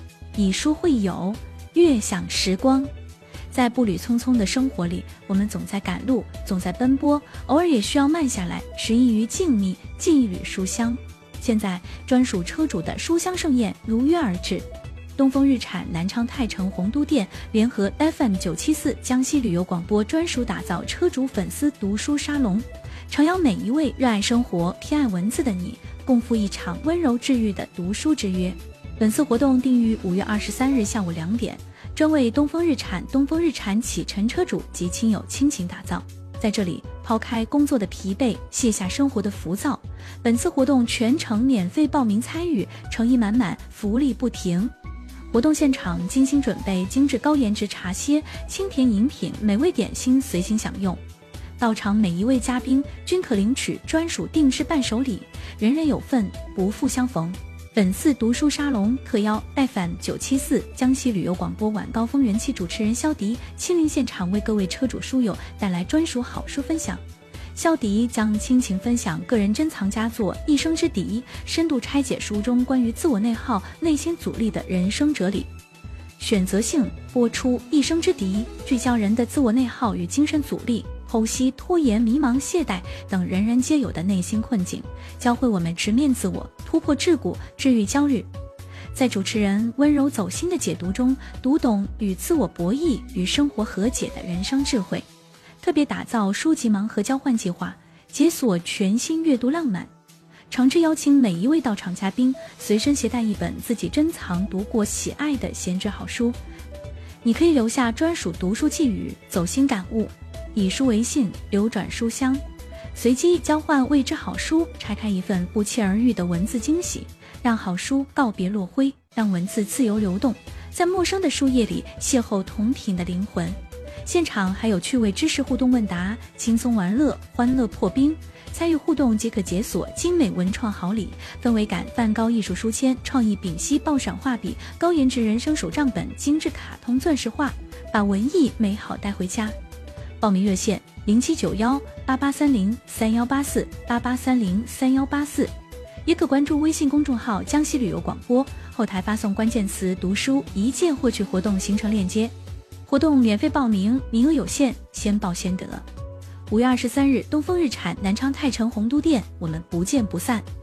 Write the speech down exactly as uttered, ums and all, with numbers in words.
以书会友，悦享时光。在步履匆匆的生活里，我们总在赶路，总在奔波，偶尔也需要慢下来，寻意于静谧，进一缕书香。现在专属车主的书香盛宴如约而至，东风日产南昌泰城洪都店联合 F M 九七四江西旅游广播专属打造车主粉丝读书沙龙，诚邀每一位热爱生活、偏爱文字的你，共赴一场温柔治愈的读书之约。本次活动定于五月二十三日下午两点，专为东风日产、东风日产启辰车主及亲友倾情打造。在这里，抛开工作的疲惫，卸下生活的浮躁。本次活动全程免费报名参与，诚意满满，福利不停。活动现场精心准备精致高颜值茶歇、清甜饮品、美味点心随行享用。到场每一位嘉宾均可领取专属定制伴手礼，人人有份，不负相逢。本次读书沙龙特邀 F M 九七四江西旅游广播晚高峰人气主持人肖迪亲临现场，为各位车主书友带来专属好书分享。肖迪将倾情分享个人珍藏佳作《一生之敌》，深度拆解书中关于自我内耗、内心阻力的人生哲理。选择性播出《一生之敌》，聚焦人的自我内耗与精神阻力，剖析拖延、迷茫、懈怠等人人皆有的内心困境，教会我们直面自我，突破桎梏，治愈焦虑。在主持人温柔走心的解读中，读懂与自我博弈与生活和解的人生智慧。特别打造书籍盲盒交换计划，解锁全新阅读浪漫。诚挚邀请每一位到场嘉宾随身携带一本自己珍藏读过喜爱的闲置好书，你可以留下专属读书寄语、走心感悟，以书为信，流转书香，随机交换未知好书，拆开一份不期而遇的文字惊喜，让好书告别落灰，让文字自由流动，在陌生的书页里邂逅同频的灵魂。现场还有趣味知识互动问答，轻松玩乐，欢乐破冰。参与互动即可解锁精美文创好礼，氛围感梵高艺术书签、创意丙烯爆闪画笔、高颜值人生手账本、精致卡通钻石画，把文艺美好带回家。报名热线零七九幺八八三零三幺八四八八三零三幺八四，也可关注微信公众号江西旅游广播，后台发送关键词读书，一键获取活动行程链接。活动免费报名，名额有限，先报先得。五月二十三日，东风日产南昌泰城洪都店，我们不见不散。